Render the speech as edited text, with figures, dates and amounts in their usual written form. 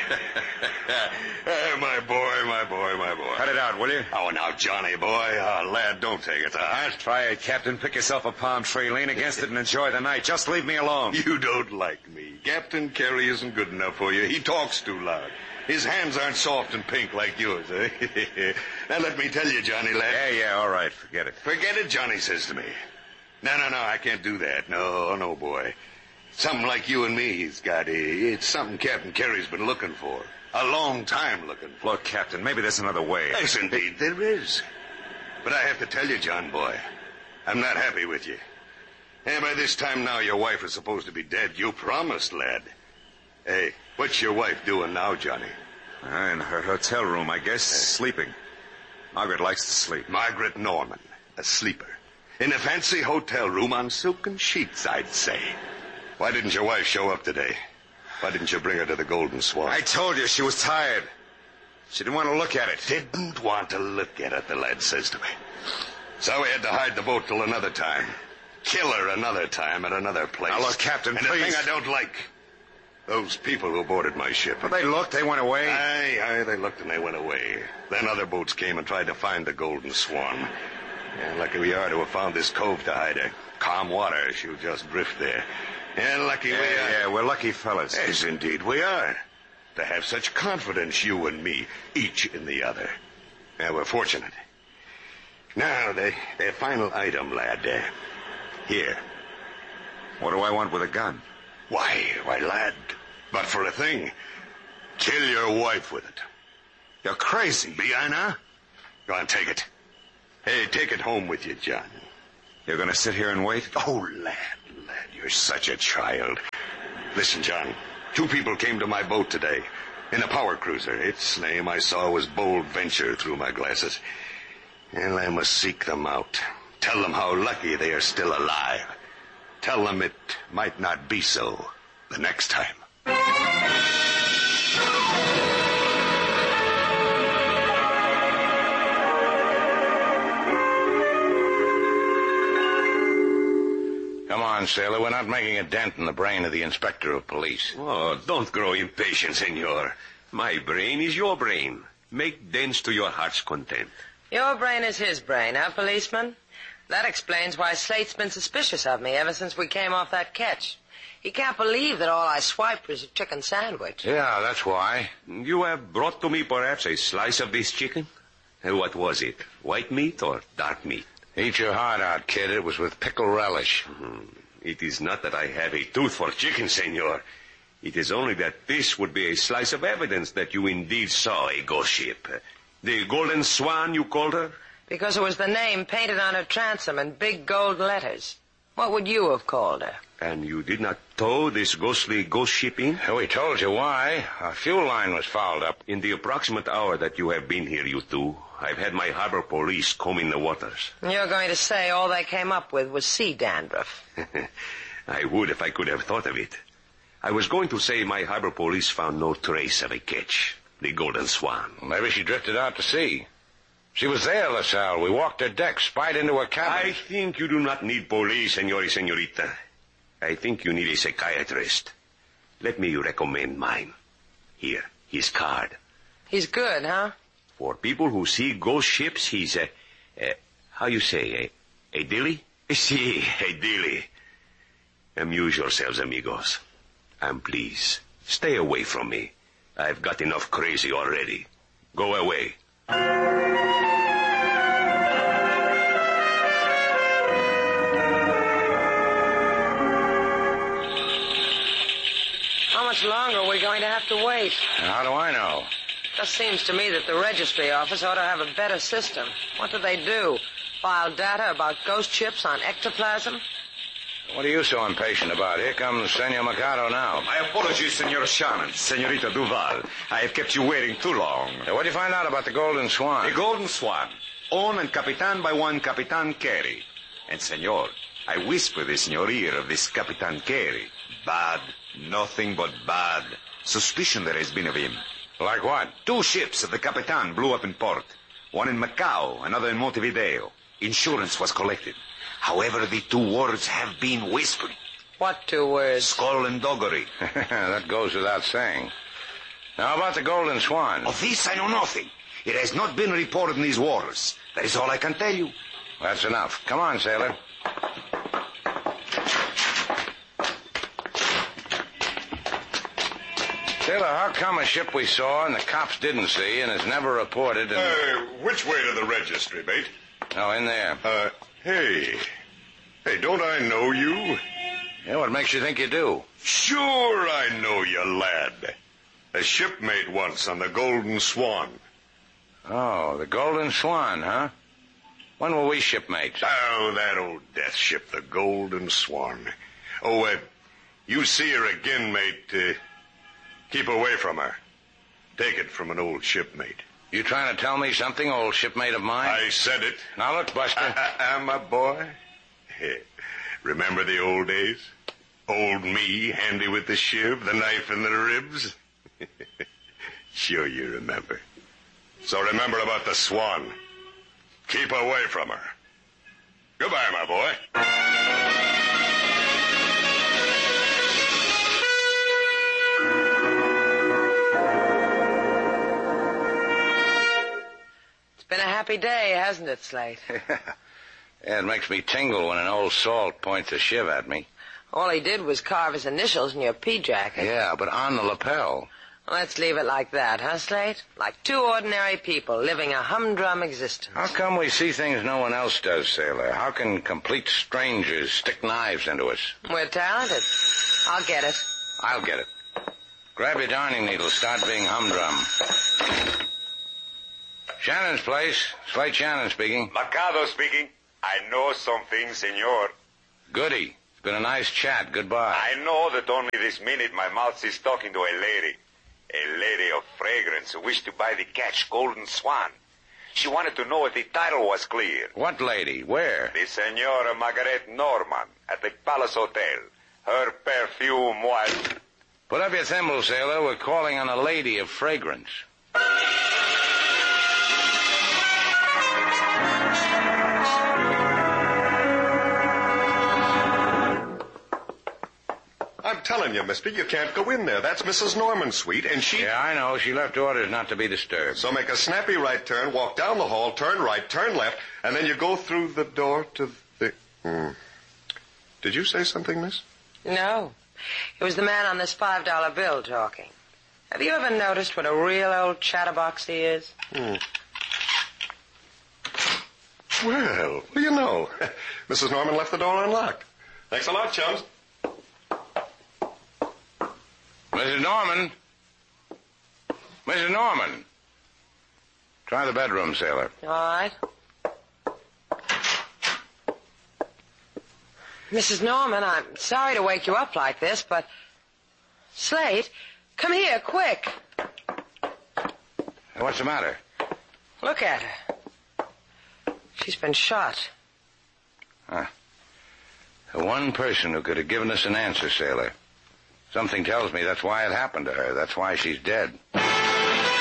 My boy. Cut it out, will you? Oh, now, Johnny, boy. Lad, don't take it to heart. Try it, Captain. Pick yourself a palm tree, lean against it, and enjoy the night. Just leave me alone. You don't like me. Captain Carey isn't good enough for you. He talks too loud. His hands aren't soft and pink like yours, eh? Now, let me tell you, Johnny, lad. Yeah, all right. Forget it. Forget it, Johnny says to me. No, I can't do that. No, boy. Something like you and me he's got. It's something Captain Carey's been looking for. A long time looking for. Look, Captain, maybe there's another way. Yes, indeed, there is. But I have to tell you, John boy, I'm not happy with you. And by this time now, your wife is supposed to be dead. You promised, lad. Hey, what's your wife doing now, Johnny? In her hotel room, I guess, sleeping. Margaret likes to sleep. Margaret Norman, a sleeper. In a fancy hotel room on silken sheets, I'd say. Why didn't your wife show up today? Why didn't you bring her to the Golden Swan? I told you she was tired. She didn't want to look at it. Didn't want to look at it, the lad says to me. So we had to hide the boat till another time. Kill her another time at another place. Now, look, Captain, and please. the thing I don't like, those people who boarded my ship. Well, they looked, they went away. Aye, they looked and they went away. Then other boats came and tried to find the Golden Swan. And lucky we are to have found this cove to hide her. Calm water, she'll just drift there. And lucky we are. Yeah, we're lucky fellas. Yes, indeed we are. To have such confidence, you and me, each in the other. Yeah, we're fortunate. Now, the final item, lad. Here. What do I want with a gun? Why, lad, but for a thing. Kill your wife with it. You're crazy. Be I now? Go on, take it. Hey, take it home with you, John. You're going to sit here and wait? Oh, lad, you're such a child. Listen, John, 2 people came to my boat today in a power cruiser. Its name I saw was Bold Venture through my glasses. And I must seek them out. Tell them how lucky they are still alive. Tell them it might not be so the next time. Come on, sailor. We're not making a dent in the brain of the inspector of police. Oh, don't grow impatient, senor. My brain is your brain. Make dents to your heart's content. Your brain is his brain, huh, policeman? That explains why Slate's been suspicious of me ever since we came off that catch. He can't believe that all I swiped was a chicken sandwich. Yeah, that's why. You have brought to me perhaps a slice of this chicken? What was it? White meat or dark meat? Eat your heart out, kid. It was with pickle relish. It is not that I have a tooth for chicken, senor. It is only that this would be a slice of evidence that you indeed saw a ghost ship. The Golden Swan, you called her? Because it was the name painted on her transom in big gold letters. What would you have called her? And you did not tow this ghostly ghost ship in? We told you why. Our fuel line was fouled up. In the approximate hour that you have been here, you two, I've had my harbor police combing the waters. You're going to say all they came up with was sea dandruff. I would if I could have thought of it. I was going to say my harbor police found no trace of a catch, the Golden Swan. Maybe she drifted out to sea. She was there, LaSalle. We walked her deck, spied into her cabin. I think you do not need police, senorita. I think you need a psychiatrist. Let me recommend mine. Here, his card. He's good, huh? For people who see ghost ships, he's how you say, a dilly? Si, a dilly. Amuse yourselves, amigos. And please, stay away from me. I've got enough crazy already. Go away. How much longer are we going to have to wait? How do I know? Just seems to me that the registry office ought to have a better system. What do they do? File data about ghost ships on ectoplasm? What are you so impatient about? Here comes Senor Mercado now. My apologies, Senor Shannon. Senorita Duval. I have kept you waiting too long. What did you find out about the Golden Swan? The Golden Swan, owned and capitan by one Capitan Carey. And, senor, I whisper this in your ear of this Capitan Carey. Bad, nothing but bad. Suspicion there has been of him. Like what? 2 ships of the Capitan blew up in port. One in Macau, another in Montevideo. Insurance was collected. However, the 2 words have been whispered. What 2 words? Skull and doggery. That goes without saying. Now about the Golden Swan. Of this I know nothing. It has not been reported in these waters. That is all I can tell you. That's enough. Come on, sailor. Sailor, how come a ship we saw and the cops didn't see and is never reported and... Which way to the registry, mate? Oh, in there. Hey, don't I know you? Yeah, what makes you think you do? Sure I know you, lad. A shipmate once on the Golden Swan. Oh, the Golden Swan, huh? When were we shipmates? Oh, that old death ship, the Golden Swan. Oh, you see her again, mate, keep away from her. Take it from an old shipmate. You trying to tell me something, old shipmate of mine? I said it. Now look, Buster. My boy. Remember the old days? Old me, handy with the shiv, the knife in the ribs? Sure you remember. So remember about the Swan. Keep away from her. Goodbye, my boy. It's been a happy day, hasn't it, Slate? Yeah, it makes me tingle when an old salt points a shiv at me. All he did was carve his initials in your pea jacket. Yeah, but on the lapel. Let's leave it like that, huh, Slate? Like two ordinary people living a humdrum existence. How come we see things no one else does, sailor? How can complete strangers stick knives into us? We're talented. I'll get it. I'll get it. Grab your darning needle. Start being humdrum. Shannon's place. Slate Shannon speaking. Mercado speaking. I know something, senor. Goody. It's been a nice chat. Goodbye. I know that only this minute my mouth is talking to a lady. A lady of fragrance who wished to buy the catch Golden Swan. She wanted to know if the title was clear. What lady? Where? The Senora Margaret Norman at the Palace Hotel. Her perfume was... Put up your thimble, sailor. We're calling on a lady of fragrance. I'm telling you, mister, you can't go in there. That's Mrs. Norman's suite, and she... Yeah, I know. She left orders not to be disturbed. So make a snappy right turn, walk down the hall, turn right, turn left, and then you go through the door to the... Did you say something, miss? No. It was the man on this $5 bill talking. Have you ever noticed what a real old chatterbox he is? Well, what do you know? Mrs. Norman left the door unlocked. Thanks a lot, chums. Mrs. Norman? Mrs. Norman? Try the bedroom, sailor. All right. Mrs. Norman, I'm sorry to wake you up like this, but... Slate, come here, quick. What's the matter? Look at her. She's been shot. Huh. The one person who could have given us an answer, sailor. Something tells me that's why it happened to her. That's why she's dead.